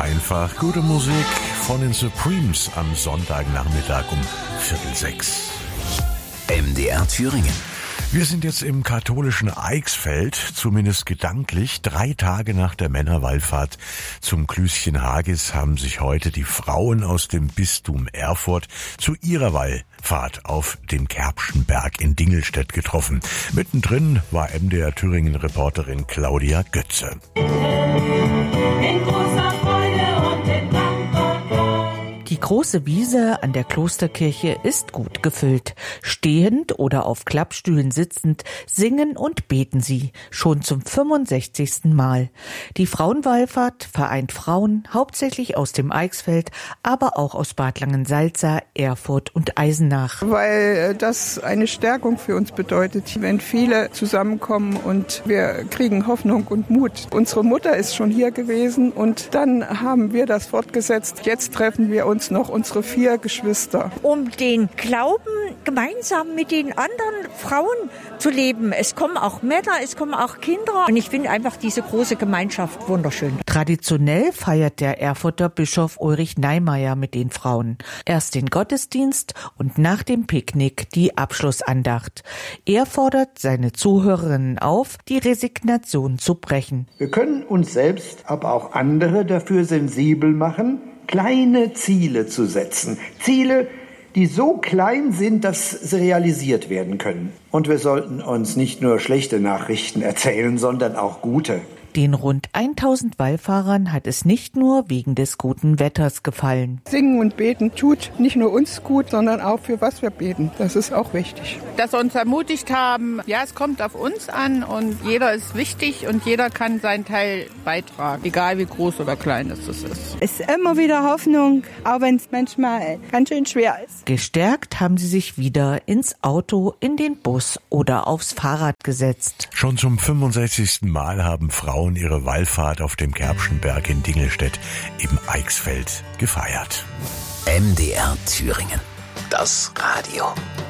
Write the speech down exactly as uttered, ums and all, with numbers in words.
Einfach gute Musik von den Supremes am Sonntagnachmittag um Viertel sechs. M D R Thüringen. Wir sind jetzt im katholischen Eichsfeld, zumindest gedanklich. Drei Tage nach der Männerwallfahrt zum Klüschen Hagis haben sich heute die Frauen aus dem Bistum Erfurt zu ihrer Wallfahrt auf dem Kerbschen Berg in Dingelstedt getroffen. Mittendrin war M D R Thüringen-Reporterin Claudia Götze. In großer Freude und in Dankbarkeit. Die große Wiese an der Klosterkirche ist gut gefüllt. Stehend oder auf Klappstühlen sitzend singen und beten sie, schon zum fünfundsechzigsten Mal. Die Frauenwallfahrt vereint Frauen, hauptsächlich aus dem Eichsfeld, aber auch aus Bad Langensalza, Erfurt und Eisenach. Weil das eine Stärkung für uns bedeutet, wenn viele zusammenkommen und wir kriegen Hoffnung und Mut. Unsere Mutter ist schon hier gewesen und dann haben wir das fortgesetzt. Jetzt treffen wir uns noch unsere vier Geschwister. Um den Glauben gemeinsam mit den anderen Frauen zu leben. Es kommen auch Männer, es kommen auch Kinder. Und ich finde einfach diese große Gemeinschaft wunderschön. Traditionell feiert der Erfurter Bischof Ulrich Neimeyer mit den Frauen. Erst den Gottesdienst und nach dem Picknick die Abschlussandacht. Er fordert seine Zuhörerinnen auf, die Resignation zu brechen. Wir können uns selbst, aber auch andere dafür sensibel machen, kleine Ziele zu setzen. Ziele, die so klein sind, dass sie realisiert werden können. Und wir sollten uns nicht nur schlechte Nachrichten erzählen, sondern auch gute. Den rund tausend Wallfahrern hat es nicht nur wegen des guten Wetters gefallen. Singen und beten tut nicht nur uns gut, sondern auch für was wir beten. Das ist auch wichtig. Dass wir uns ermutigt haben, ja, es kommt auf uns an und jeder ist wichtig und jeder kann seinen Teil beitragen, egal wie groß oder klein es ist. Es ist immer wieder Hoffnung, auch wenn es manchmal ganz schön schwer ist. Gestärkt haben sie sich wieder ins Auto, in den Bus oder aufs Fahrrad gesetzt. Schon zum fünfundsechzigsten Mal haben Frauen ihre Wallfahrt auf dem Kerbschen Berg in Dingelstedt im Eichsfeld gefeiert. M D R Thüringen. Das Radio.